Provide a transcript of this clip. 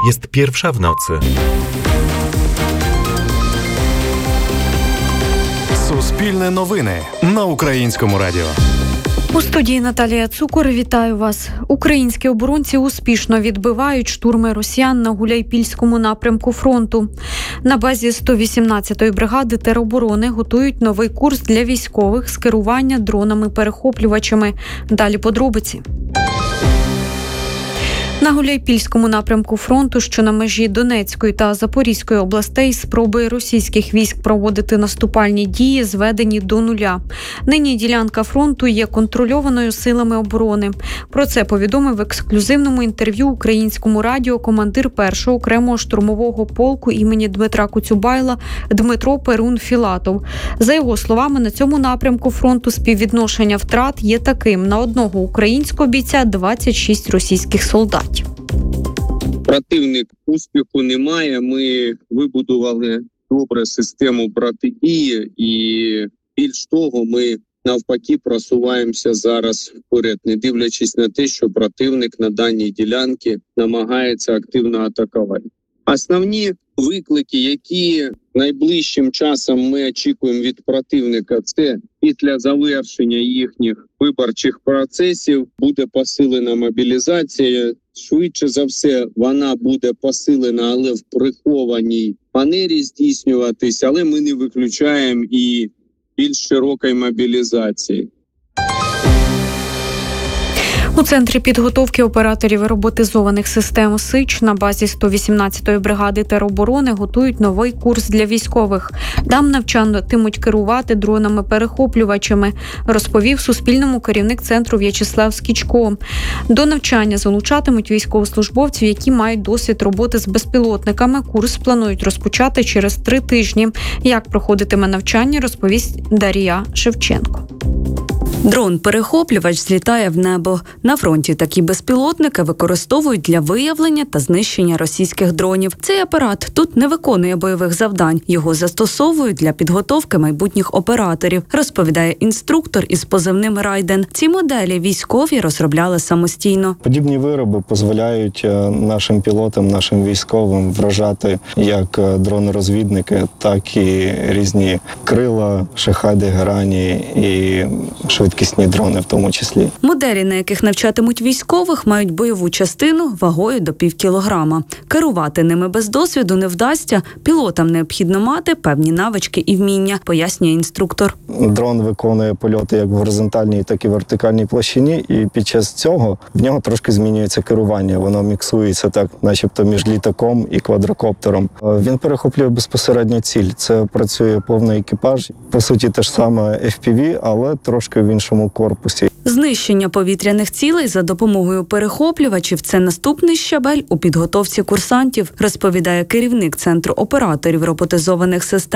Jest 1:00 w nocy. Суспільне новини на Українському радіо. У студії Наталія Цукор. Вітаю вас. Українські оборонці успішно відбивають штурми росіян на Гуляйпільському напрямку фронту. На базі 118-ї бригади тероборони готують новий курс для військових з керування дронами-перехоплювачами. Далі подробиці. На Гуляйпільському напрямку фронту, що на межі Донецької та Запорізької областей, спроби російських військ проводити наступальні дії зведені до нуля. Нині ділянка фронту є контрольованою силами оборони. Про це повідомив в ексклюзивному інтерв'ю Українському радіо командир 1-го окремого штурмового полку імені Дмитра Коцюбайла Дмитро Перун-Філатов. За його словами, на цьому напрямку фронту співвідношення втрат є таким: на одного українського бійця 26 російських солдатів. Противник успіху немає. Ми вибудували добре систему протидії і більш того, ми навпаки просуваємося зараз вперед, не дивлячись на те, що противник на даній ділянці намагається активно атакувати. Основні виклики, які найближчим часом ми очікуємо від противника, це після завершення їхніх виборчих процесів буде посилена мобілізація. Швидше за все, вона буде посилена, але в прихованій манері здійснюватись, але ми не виключаємо і більш широкої мобілізації. У Центрі підготовки операторів роботизованих систем СИЧ на базі 118-ї бригади тероборони готують новий курс для військових. Там навчатимуть керувати дронами-перехоплювачами, розповів Суспільному керівник центру В'ячеслав Скічко. До навчання залучатимуть військовослужбовців, які мають досвід роботи з безпілотниками. Курс планують розпочати через 3 тижні. Як проходитиме навчання, розповість Дар'я Шевченко. Дрон-перехоплювач злітає в небо. На фронті такі безпілотники використовують для виявлення та знищення російських дронів. Цей апарат тут не виконує бойових завдань. Його застосовують для підготовки майбутніх операторів, розповідає інструктор із позивним «Райден». Ці моделі військові розробляли самостійно. Подібні вироби дозволяють нашим пілотам, нашим військовим вражати як дрони-розвідники, так і різні крила, шахеди, грані і швидкісні дрони в тому числі. Моделі, на яких навчатимуть військових, мають бойову частину вагою до 0,5 кілограма. Керувати ними без досвіду не вдасться. Пілотам необхідно мати певні навички і вміння, пояснює інструктор. Дрон виконує польоти як в горизонтальній, так і вертикальній площині, і під час цього в нього трошки змінюється керування. Воно міксується так, начебто між літаком і квадрокоптером. Він перехоплює безпосередньо ціль. Це працює повний екіпаж. По суті, те ж саме FPV, але трошки в іншому корпусі. Знищення повітряних цілей за допомогою перехоплювачів – це наступний щабель у підготовці курсантів, розповідає керівник Центру операторів роботизованих систем